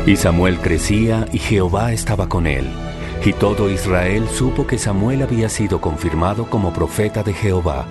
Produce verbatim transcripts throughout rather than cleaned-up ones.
Y Samuel crecía, y Jehová estaba con él. Y todo Israel supo que Samuel había sido confirmado como profeta de Jehová.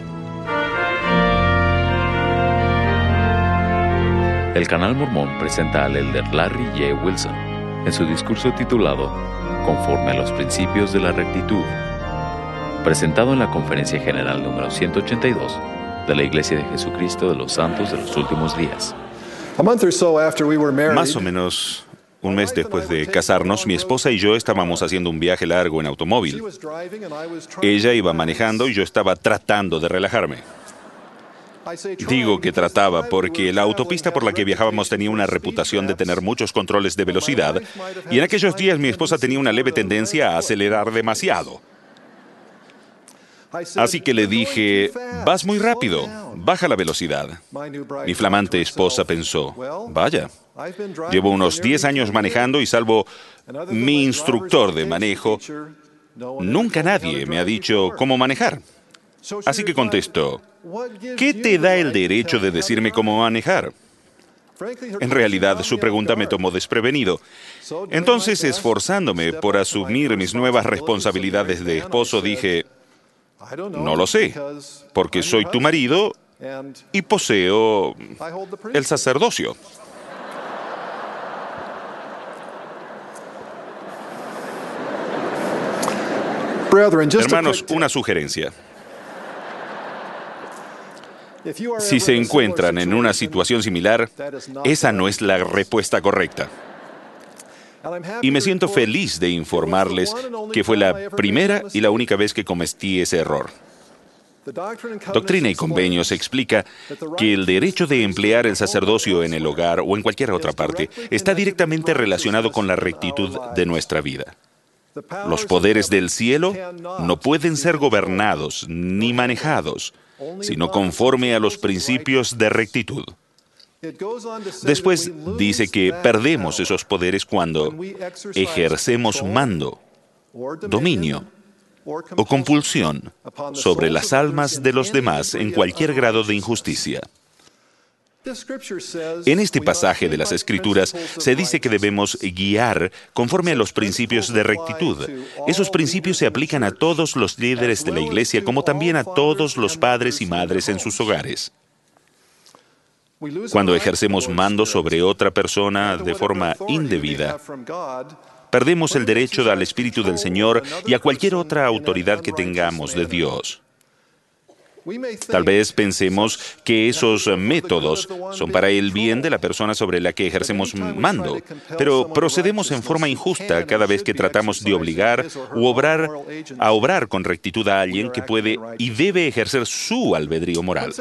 El Canal Mormón presenta al elder Larry J. Wilson en su discurso titulado Conforme a los principios de la rectitud, presentado en la Conferencia General número ciento ochenta y dos de la Iglesia de Jesucristo de los Santos de los Últimos Días. Más o menos un mes después de casarnos, mi esposa y yo estábamos haciendo un viaje largo en automóvil. Ella iba manejando y yo estaba tratando de relajarme. Digo que trataba porque la autopista por la que viajábamos tenía una reputación de tener muchos controles de velocidad, y en aquellos días mi esposa tenía una leve tendencia a acelerar demasiado. Así que le dije, vas muy rápido, baja la velocidad. Mi flamante esposa pensó, vaya, llevo unos diez años manejando y salvo mi instructor de manejo, nunca nadie me ha dicho cómo manejar. Así que contestó, ¿qué te da el derecho de decirme cómo manejar? En realidad, su pregunta me tomó desprevenido. Entonces, esforzándome por asumir mis nuevas responsabilidades de esposo, dije, no lo sé, porque soy tu marido y poseo el sacerdocio. Hermanos, una sugerencia. Si se encuentran en una situación similar, esa no es la respuesta correcta. Y me siento feliz de informarles que fue la primera y la única vez que cometí ese error. Doctrina y Convenios explica que el derecho de emplear el sacerdocio en el hogar o en cualquier otra parte está directamente relacionado con la rectitud de nuestra vida. Los poderes del cielo no pueden ser gobernados ni manejados, sino conforme a los principios de rectitud. Después dice que perdemos esos poderes cuando ejercemos mando, dominio o compulsión sobre las almas de los demás en cualquier grado de injusticia. En este pasaje de las Escrituras se dice que debemos guiar conforme a los principios de rectitud. Esos principios se aplican a todos los líderes de la Iglesia, como también a todos los padres y madres en sus hogares. Cuando ejercemos mando sobre otra persona de forma indebida, perdemos el derecho al Espíritu del Señor y a cualquier otra autoridad que tengamos de Dios. Tal vez pensemos que esos métodos son para el bien de la persona sobre la que ejercemos mando, pero procedemos en forma injusta cada vez que tratamos de obligar u obrar a obrar con rectitud a alguien que puede y debe ejercer su albedrío moral.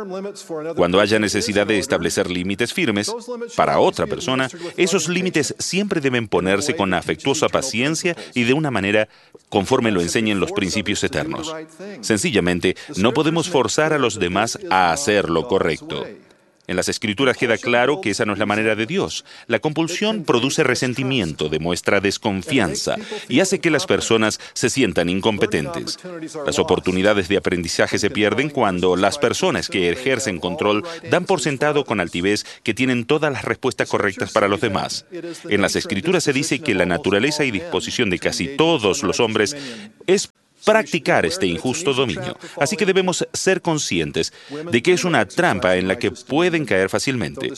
Cuando haya necesidad de establecer límites firmes para otra persona, esos límites siempre deben ponerse con afectuosa paciencia y de una manera conforme lo enseñan los principios eternos. Sencillamente, no podemos forzar a los demás a hacer lo correcto. En las Escrituras queda claro que esa no es la manera de Dios. La compulsión produce resentimiento, demuestra desconfianza y hace que las personas se sientan incompetentes. Las oportunidades de aprendizaje se pierden cuando las personas que ejercen control dan por sentado con altivez que tienen todas las respuestas correctas para los demás. En las Escrituras se dice que la naturaleza y disposición de casi todos los hombres es practicar este injusto dominio. Así que debemos ser conscientes de que es una trampa en la que pueden caer fácilmente.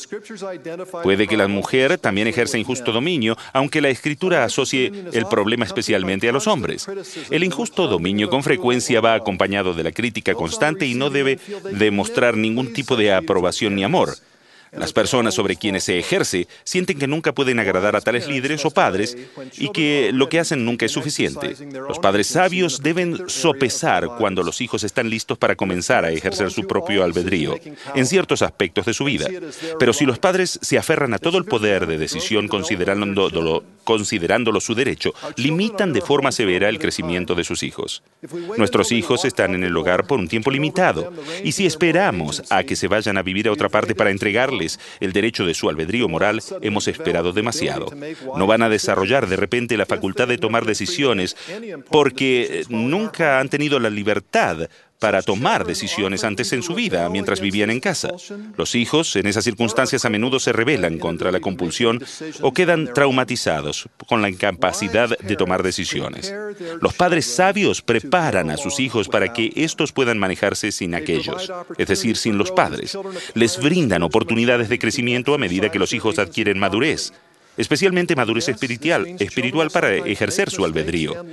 Puede que la mujer también ejerza injusto dominio, aunque la Escritura asocie el problema especialmente a los hombres. El injusto dominio con frecuencia va acompañado de la crítica constante y no debe demostrar ningún tipo de aprobación ni amor. Las personas sobre quienes se ejerce sienten que nunca pueden agradar a tales líderes o padres y que lo que hacen nunca es suficiente. Los padres sabios deben sopesar cuando los hijos están listos para comenzar a ejercer su propio albedrío en ciertos aspectos de su vida. Pero si los padres se aferran a todo el poder de decisión considerándolo, considerándolo su derecho, limitan de forma severa el crecimiento de sus hijos. Nuestros hijos están en el hogar por un tiempo limitado, y si esperamos a que se vayan a vivir a otra parte para entregarles el derecho de su albedrío moral, hemos esperado demasiado. No van a desarrollar de repente la facultad de tomar decisiones porque nunca han tenido la libertad para tomar decisiones antes en su vida, mientras vivían en casa. Los hijos, en esas circunstancias, a menudo se rebelan contra la compulsión o quedan traumatizados con la incapacidad de tomar decisiones. Los padres sabios preparan a sus hijos para que estos puedan manejarse sin aquellos, es decir, sin los padres. Les brindan oportunidades de crecimiento a medida que los hijos adquieren madurez, especialmente madurez espiritual, espiritual para ejercer su albedrío.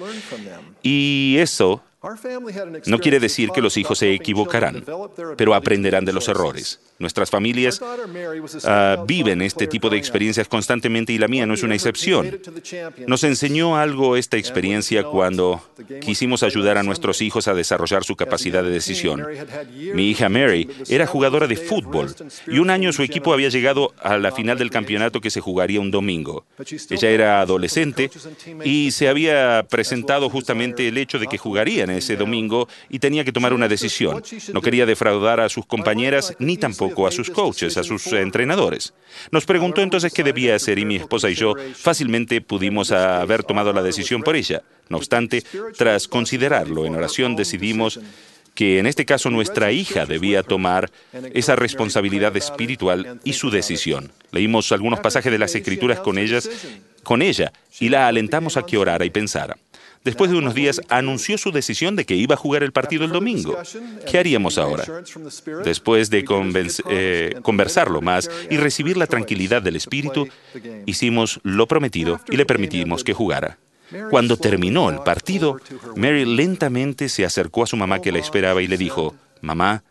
Y eso no quiere decir que los hijos se equivocarán, pero aprenderán de los errores. Nuestras familias uh, viven este tipo de experiencias constantemente y la mía no es una excepción. Nos enseñó algo esta experiencia cuando quisimos ayudar a nuestros hijos a desarrollar su capacidad de decisión. Mi hija Mary era jugadora de fútbol y un año su equipo había llegado a la final del campeonato que se jugaría un domingo. Ella era adolescente y se había presentado justamente el hecho de que jugarían ese domingo y tenía que tomar una decisión. No quería defraudar a sus compañeras ni tampoco a sus coaches, a sus entrenadores. Nos preguntó entonces qué debía hacer y mi esposa y yo fácilmente pudimos haber tomado la decisión por ella. No obstante, tras considerarlo en oración, decidimos que en este caso nuestra hija debía tomar esa responsabilidad espiritual y su decisión. Leímos algunos pasajes de las Escrituras con ellas, con ella y la alentamos a que orara y pensara. Después de unos días, anunció su decisión de que iba a jugar el partido el domingo. ¿Qué haríamos ahora? Después de convenc- eh, conversarlo más y recibir la tranquilidad del Espíritu, hicimos lo prometido y le permitimos que jugara. Cuando terminó el partido, Mary lentamente se acercó a su mamá que la esperaba y le dijo, «Mamá,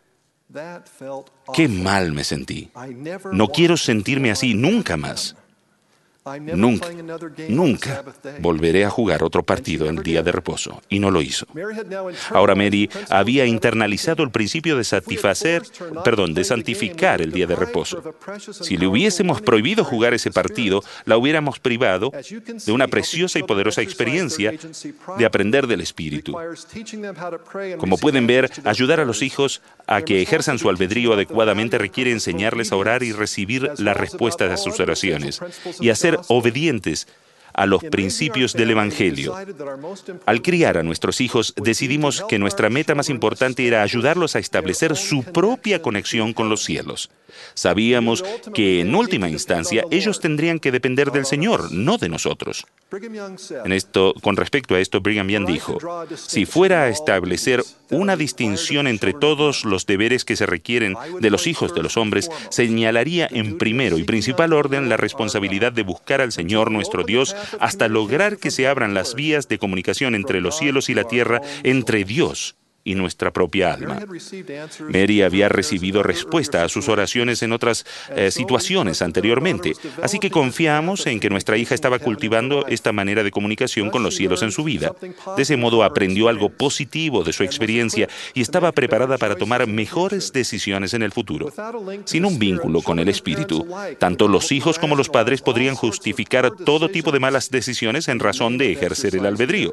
qué mal me sentí. No quiero sentirme así nunca más. Nunca, nunca volveré a jugar otro partido en el día de reposo». Y no lo hizo. Ahora Mary había internalizado el principio de satisfacer, perdón, de santificar el día de reposo. Si le hubiésemos prohibido jugar ese partido, la hubiéramos privado de una preciosa y poderosa experiencia de aprender del Espíritu. Como pueden ver, ayudar a los hijos a que ejerzan su albedrío adecuadamente requiere enseñarles a orar y recibir la respuesta de sus oraciones y hacer obedientes a los principios del Evangelio. Al criar a nuestros hijos, decidimos que nuestra meta más importante era ayudarlos a establecer su propia conexión con los cielos. Sabíamos que, en última instancia, ellos tendrían que depender del Señor, no de nosotros. En esto, con respecto a esto, Brigham Young dijo, si fuera a establecer una distinción entre todos los deberes que se requieren de los hijos de los hombres, señalaría en primero y principal orden la responsabilidad de buscar al Señor nuestro Dios hasta lograr que se abran las vías de comunicación entre los cielos y la tierra, entre Dios y nuestra propia alma. Mary había recibido respuesta a sus oraciones en otras eh, situaciones anteriormente, así que confiamos en que nuestra hija estaba cultivando esta manera de comunicación con los cielos en su vida. De ese modo aprendió algo positivo de su experiencia y estaba preparada para tomar mejores decisiones en el futuro. Sin un vínculo con el Espíritu, tanto los hijos como los padres podrían justificar todo tipo de malas decisiones en razón de ejercer el albedrío.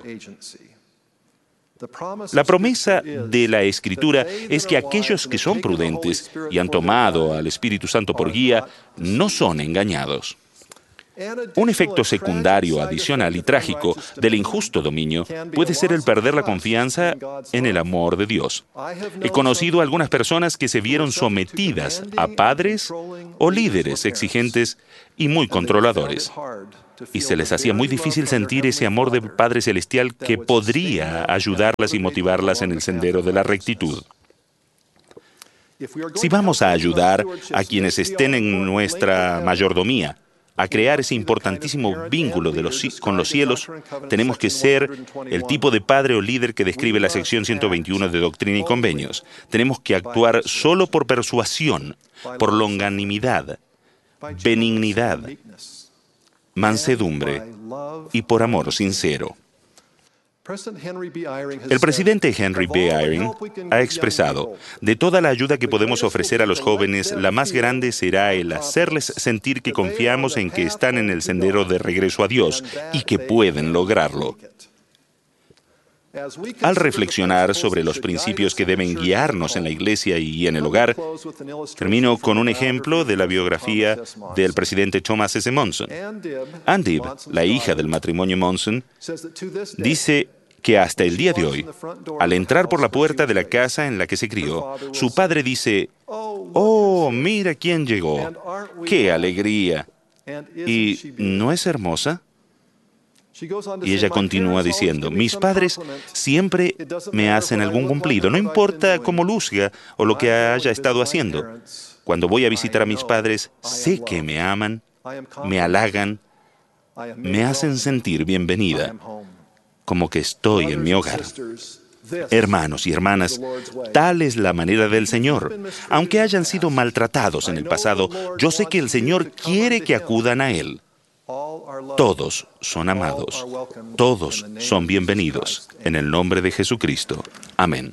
La promesa de la Escritura es que aquellos que son prudentes y han tomado al Espíritu Santo por guía, no son engañados. Un efecto secundario, adicional y trágico del injusto dominio puede ser el perder la confianza en el amor de Dios. He conocido a algunas personas que se vieron sometidas a padres o líderes exigentes y muy controladores, y se les hacía muy difícil sentir ese amor del Padre Celestial que podría ayudarlas y motivarlas en el sendero de la rectitud. Si vamos a ayudar a quienes estén en nuestra mayordomía a crear ese importantísimo vínculo de los, con los cielos, tenemos que ser el tipo de padre o líder que describe la sección ciento veintiuno de Doctrina y Convenios. Tenemos que actuar solo por persuasión, por longanimidad, benignidad, mansedumbre y por amor sincero. El presidente Henry B. Eyring ha expresado, de toda la ayuda que podemos ofrecer a los jóvenes, la más grande será el hacerles sentir que confiamos en que están en el sendero de regreso a Dios y que pueden lograrlo. Al reflexionar sobre los principios que deben guiarnos en la iglesia y en el hogar, termino con un ejemplo de la biografía del presidente Thomas S. Monson. Ann Dibb, la hija del matrimonio Monson, dice que hasta el día de hoy, al entrar por la puerta de la casa en la que se crió, su padre dice, «Oh, mira quién llegó. ¡Qué alegría! ¿Y no es hermosa?». Y ella continúa diciendo, «Mis padres siempre me hacen algún cumplido, no importa cómo luzga o lo que haya estado haciendo. Cuando voy a visitar a mis padres, sé que me aman, me halagan, me hacen sentir bienvenida, como que estoy en mi hogar». Hermanos y hermanas, tal es la manera del Señor. Aunque hayan sido maltratados en el pasado, yo sé que el Señor quiere que acudan a Él. Todos son amados, todos son bienvenidos, en el nombre de Jesucristo. Amén.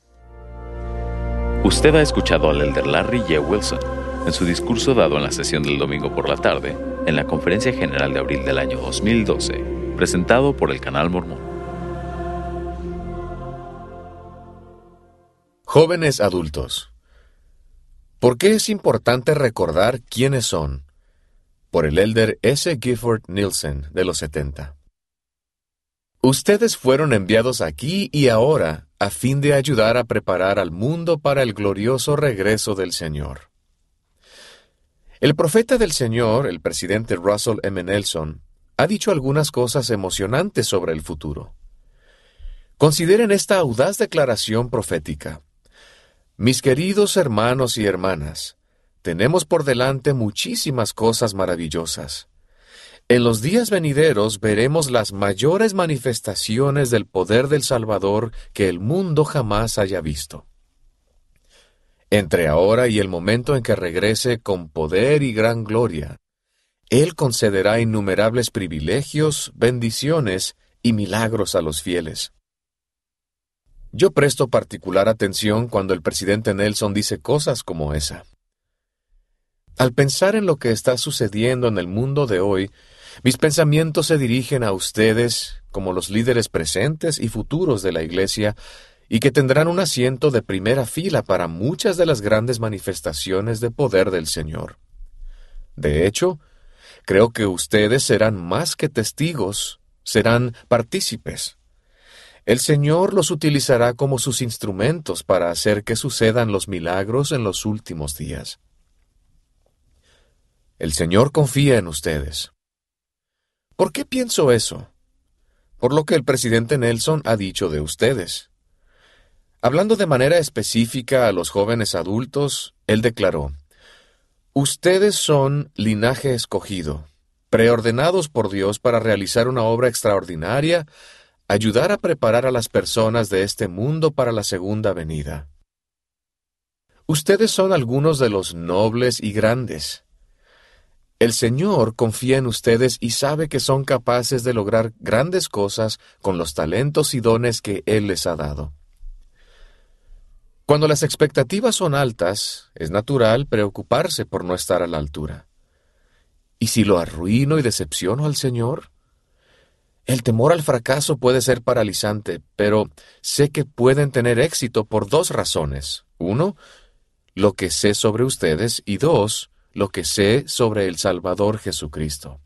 Usted ha escuchado al elder Larry J. Wilson en su discurso dado en la sesión del domingo por la tarde, en la Conferencia General de abril del año dos mil doce, presentado por el Canal Mormón. Jóvenes adultos, ¿por qué es importante recordar quiénes son? Por el elder S. Gifford Nielsen, de los setenta. Ustedes fueron enviados aquí y ahora a fin de ayudar a preparar al mundo para el glorioso regreso del Señor. El profeta del Señor, el presidente Russell M. Nelson, ha dicho algunas cosas emocionantes sobre el futuro. Consideren esta audaz declaración profética. Mis queridos hermanos y hermanas, tenemos por delante muchísimas cosas maravillosas. En los días venideros veremos las mayores manifestaciones del poder del Salvador que el mundo jamás haya visto. Entre ahora y el momento en que regrese con poder y gran gloria, Él concederá innumerables privilegios, bendiciones y milagros a los fieles. Yo presto particular atención cuando el presidente Nelson dice cosas como esa. Al pensar en lo que está sucediendo en el mundo de hoy, mis pensamientos se dirigen a ustedes como los líderes presentes y futuros de la Iglesia y que tendrán un asiento de primera fila para muchas de las grandes manifestaciones de poder del Señor. De hecho, creo que ustedes serán más que testigos, serán partícipes. El Señor los utilizará como sus instrumentos para hacer que sucedan los milagros en los últimos días. El Señor confía en ustedes. ¿Por qué pienso eso? Por lo que el presidente Nelson ha dicho de ustedes. Hablando de manera específica a los jóvenes adultos, él declaró, «Ustedes son linaje escogido, preordenados por Dios para realizar una obra extraordinaria, ayudar a preparar a las personas de este mundo para la segunda venida. Ustedes son algunos de los nobles y grandes. El Señor confía en ustedes y sabe que son capaces de lograr grandes cosas con los talentos y dones que Él les ha dado. Cuando las expectativas son altas, es natural preocuparse por no estar a la altura. ¿Y si lo arruino y decepciono al Señor? El temor al fracaso puede ser paralizante, pero sé que pueden tener éxito por dos razones. Uno, lo que sé sobre ustedes, y dos, lo que sé sobre el Salvador Jesucristo.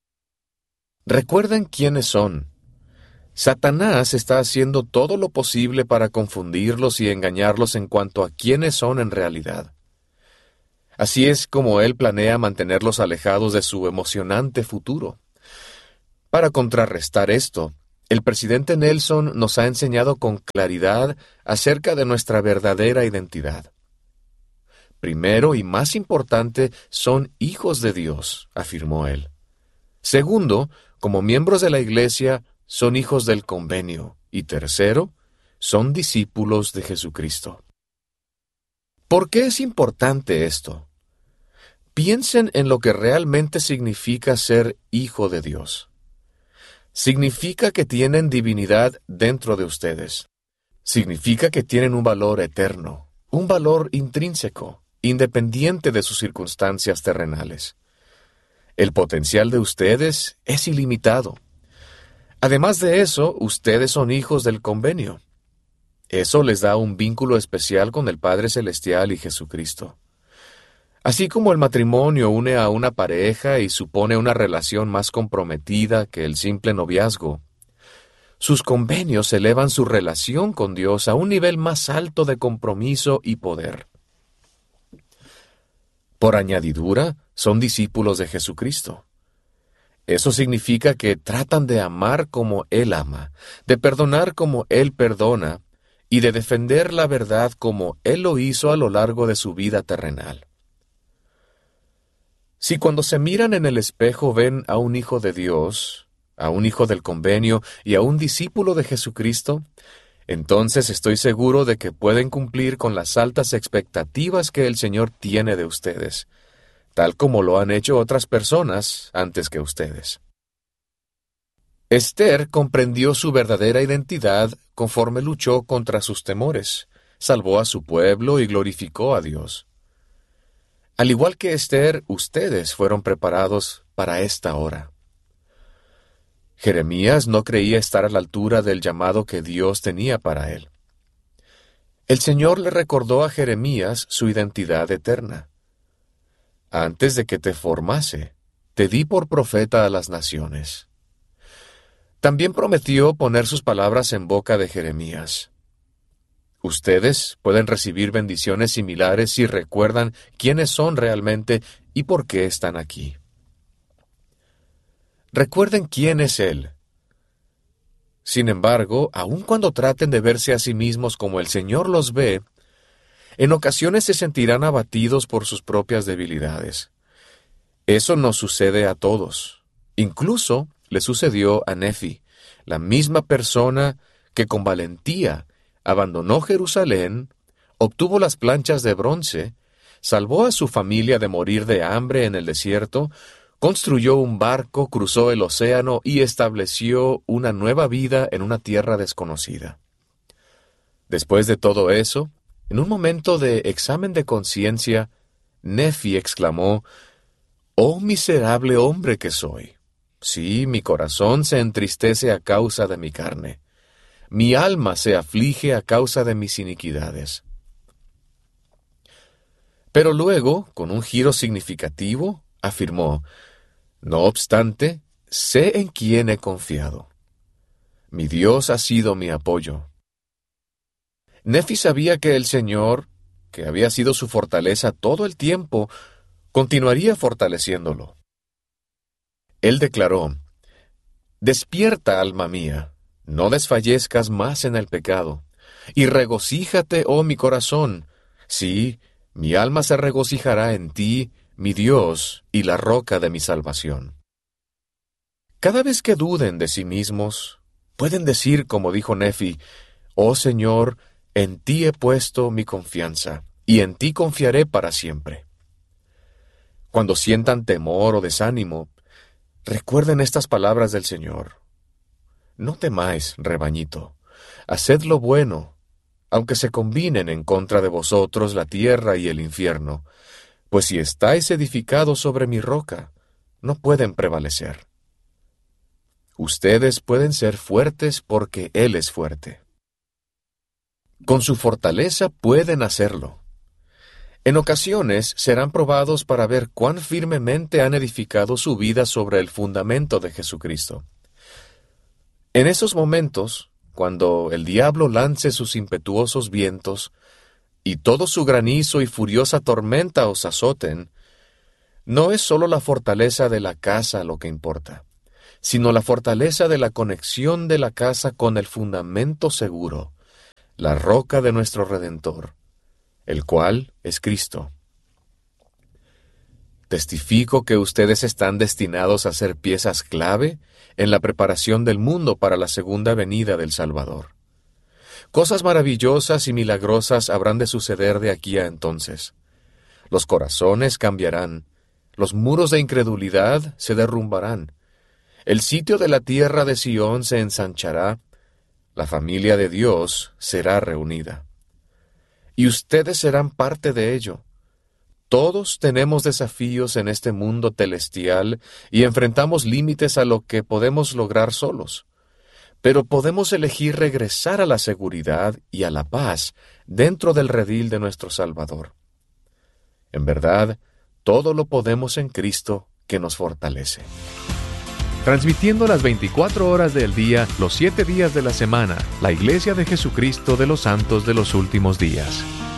Recuerden quiénes son. Satanás está haciendo todo lo posible para confundirlos y engañarlos en cuanto a quiénes son en realidad. Así es como él planea mantenerlos alejados de su emocionante futuro. Para contrarrestar esto, el presidente Nelson nos ha enseñado con claridad acerca de nuestra verdadera identidad. Primero y más importante, son hijos de Dios, afirmó él. Segundo, como miembros de la Iglesia, son hijos del convenio. Y tercero, son discípulos de Jesucristo. ¿Por qué es importante esto? Piensen en lo que realmente significa ser hijo de Dios. Significa que tienen divinidad dentro de ustedes. Significa que tienen un valor eterno, un valor intrínseco, independiente de sus circunstancias terrenales. El potencial de ustedes es ilimitado. Además de eso, ustedes son hijos del convenio. Eso les da un vínculo especial con el Padre Celestial y Jesucristo. Así como el matrimonio une a una pareja y supone una relación más comprometida que el simple noviazgo, Sus convenios elevan su relación con Dios a un nivel más alto de compromiso y poder. Por añadidura, son discípulos de Jesucristo. Eso significa que tratan de amar como Él ama, de perdonar como Él perdona, y de defender la verdad como Él lo hizo a lo largo de su vida terrenal. Si cuando se miran en el espejo ven a un hijo de Dios, a un hijo del convenio y a un discípulo de Jesucristo, entonces estoy seguro de que pueden cumplir con las altas expectativas que el Señor tiene de ustedes, tal como lo han hecho otras personas antes que ustedes. Esther comprendió su verdadera identidad conforme luchó contra sus temores, salvó a su pueblo y glorificó a Dios. Al igual que Esther, ustedes fueron preparados para esta hora. Jeremías no creía estar a la altura del llamado que Dios tenía para él. El Señor le recordó a Jeremías su identidad eterna. Antes de que te formase, te di por profeta a las naciones. También prometió poner sus palabras en boca de Jeremías. Ustedes pueden recibir bendiciones similares si recuerdan quiénes son realmente y por qué están aquí. Recuerden quién es Él. Sin embargo, aun cuando traten de verse a sí mismos como el Señor los ve, en ocasiones se sentirán abatidos por sus propias debilidades. Eso nos sucede a todos. Incluso le sucedió a Nefi, la misma persona que con valentía abandonó Jerusalén, obtuvo las planchas de bronce, salvó a su familia de morir de hambre en el desierto, construyó un barco, cruzó el océano y estableció una nueva vida en una tierra desconocida. Después de todo eso, en un momento de examen de conciencia, Nefi exclamó: «¡Oh miserable hombre que soy! Sí, mi corazón se entristece a causa de mi carne. Mi alma se aflige a causa de mis iniquidades». Pero luego, con un giro significativo, afirmó: «No obstante, sé en quién he confiado. Mi Dios ha sido mi apoyo». Nefi sabía que el Señor, que había sido su fortaleza todo el tiempo, continuaría fortaleciéndolo. Él declaró: «Despierta, alma mía, no desfallezcas más en el pecado, y regocíjate, oh mi corazón. Sí, mi alma se regocijará en ti, mi Dios y la roca de mi salvación». Cada vez que duden de sí mismos, pueden decir como dijo Nefi: «Oh Señor, en ti he puesto mi confianza, y en ti confiaré para siempre». Cuando sientan temor o desánimo, recuerden estas palabras del Señor: «No temáis, rebañito, haced lo bueno, aunque se combinen en contra de vosotros la tierra y el infierno, pues si estáis edificados sobre mi roca, no pueden prevalecer». Ustedes pueden ser fuertes porque Él es fuerte. Con su fortaleza pueden hacerlo. En ocasiones serán probados para ver cuán firmemente han edificado su vida sobre el fundamento de Jesucristo. En esos momentos, cuando el diablo lance sus impetuosos vientos y todo su granizo y furiosa tormenta os azoten, no es sólo la fortaleza de la casa lo que importa, sino la fortaleza de la conexión de la casa con el fundamento seguro, la roca de nuestro Redentor, el cual es Cristo. Testifico que ustedes están destinados a ser piezas clave en la preparación del mundo para la segunda venida del Salvador. Cosas maravillosas y milagrosas habrán de suceder de aquí a entonces. Los corazones cambiarán, los muros de incredulidad se derrumbarán, el sitio de la tierra de Sión se ensanchará, la familia de Dios será reunida. Y ustedes serán parte de ello. Todos tenemos desafíos en este mundo celestial y enfrentamos límites a lo que podemos lograr solos. Pero podemos elegir regresar a la seguridad y a la paz dentro del redil de nuestro Salvador. En verdad, todo lo podemos en Cristo que nos fortalece. transmitiendo las veinticuatro horas del día, los siete días de la semana, la Iglesia de Jesucristo de los Santos de los Últimos Días.